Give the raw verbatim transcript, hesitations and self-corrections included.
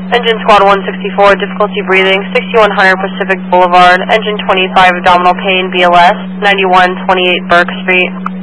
Engine Squad one sixty-four, difficulty breathing, sixty-one hundred Pacific Boulevard. Engine twenty-five, abdominal pain, B L S, ninety-one twenty-eight Burke Street.